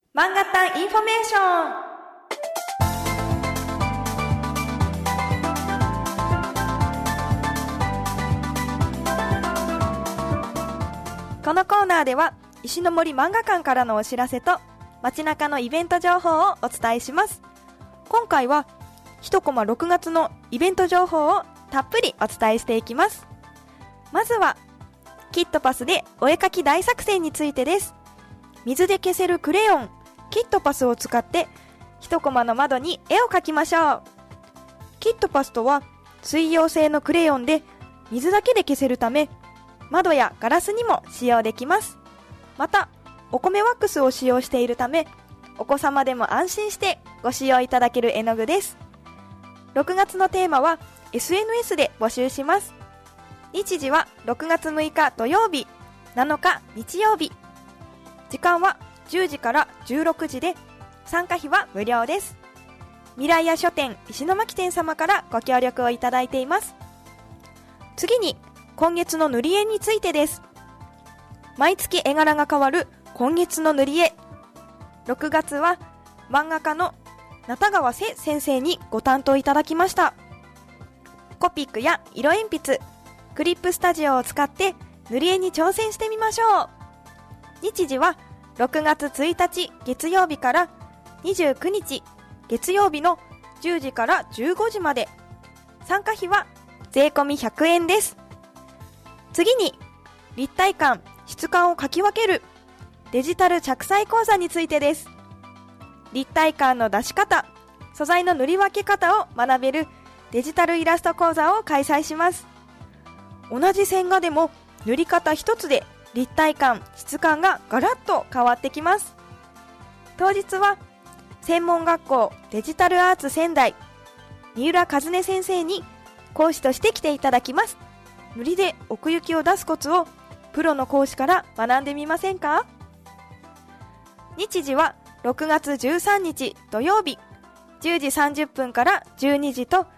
漫画タンインフォメーション。このコーナーでは石の森漫画館からのお知らせと街中のイベント情報をお伝えします。今回は1コマ6月のイベント情報をたっぷりお伝えしていきます。まずはキットパスでお絵かき大作戦についてです。水で消せるクレヨンキットパスを使って1コマの窓に絵を描きましょう。キットパスとは水溶性のクレヨンで水だけで消せるため窓やガラスにも使用できます。またお米ワックスを使用しているためお子様でも安心してご使用いただける絵の具です。6月のテーマは SNS で募集します。日時は6月6日土曜日、7日日曜日。時間は10時から16時で参加費は無料です。未来屋書店石巻店様からご協力をいただいています。次に今月の塗り絵についてです。毎月絵柄が変わる今月の塗り絵。6月は漫画家の中川瀬先生にご担当いただきました。コピックや色鉛筆、クリップスタジオを使って塗り絵に挑戦してみましょう。日時は6月1日月曜日から29日月曜日の10時から15時まで。参加費は税込み100円です。次に立体感、質感を描き分けるデジタル着彩講座についてです。立体感の出し方、素材の塗り分け方を学べるデジタルイラスト講座を開催します。同じ線画でも塗り方一つで立体感、質感がガラッと変わってきます。当日は専門学校デジタルアーツ仙台三浦和音先生に講師として来ていただきます。塗りで奥行きを出すコツをプロの講師から学んでみませんか？日時は6月13日土曜日10時30分から12時と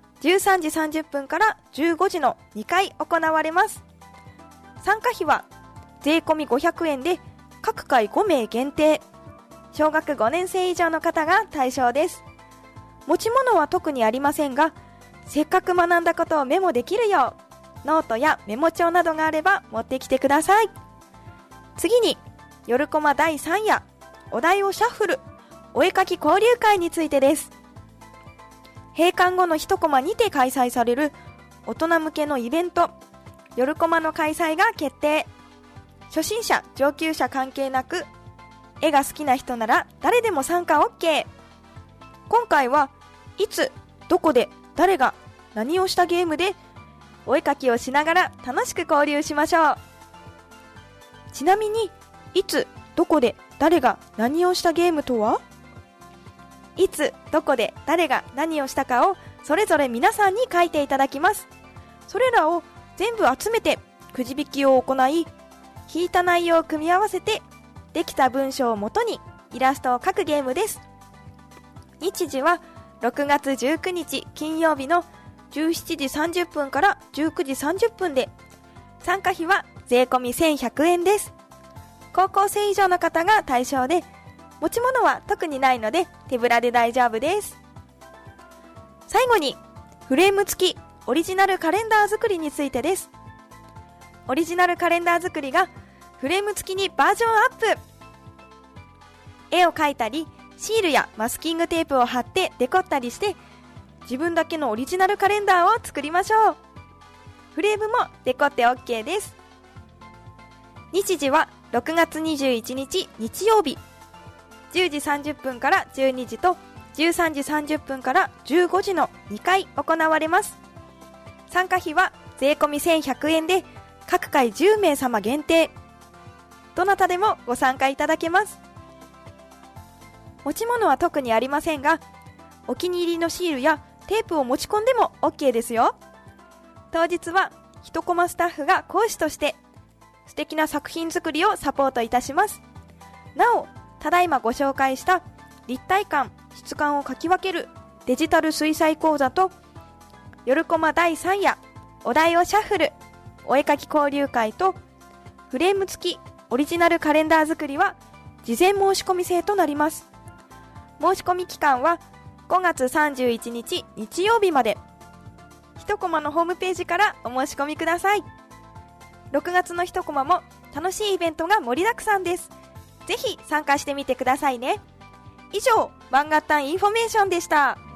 13時30分から15時の2回行われます。参加費は税込み500円で各回5名限定。小学5年生以上の方が対象です。持ち物は特にありませんが、せっかく学んだことをメモできるようノートやメモ帳などがあれば持ってきてください。次に夜コマ第3夜お題をシャッフルお絵描き交流会についてです。閉館後の1コマにて開催される大人向けのイベント夜コマの開催が決定。初心者上級者関係なく絵が好きな人なら誰でも参加 OK。 今回はいつどこで誰が何をしたゲームでお絵描きをしながら楽しく交流しましょう。ちなみにいつどこで誰が何をしたゲームとは、いつどこで誰が何をしたかをそれぞれ皆さんに書いていただきます。それらを全部集めてくじ引きを行い、引いた内容を組み合わせてできた文章をもとにイラストを描くゲームです。日時は6月19日金曜日の17時30分から19時30分で、参加費は税込み1100円です。高校生以上の方が対象で、持ち物は特にないので手ぶらで大丈夫です。最後にフレーム付きオリジナルカレンダー作りについてです。オリジナルカレンダー作りがフレーム付きにバージョンアップ。絵を描いたりシールやマスキングテープを貼ってデコったりして自分だけのオリジナルカレンダーを作りましょう。フレームもデコって OK です。日時は6月21日日曜日10時30分から12時と13時30分から15時の2回行われます。参加費は税込み1100円で各回10名様限定。どなたでもご参加いただけます。持ち物は特にありませんが、お気に入りのシールやテープを持ち込んでも OK ですよ。当日は1コマスタッフが講師として素敵な作品作りをサポートいたします。なお、ただいまご紹介した立体感、質感を描き分けるデジタル水彩講座と夜コマ第3夜お題をシャッフルお絵描き交流会とフレーム付きオリジナルカレンダー作りは事前申し込み制となります。申し込み期間は5月31日日曜日まで。一コマのホームページからお申し込みください。6月の一コマも楽しいイベントが盛りだくさんです。ぜひ参加してみてくださいね。以上、マンガッタンインフォメーションでした。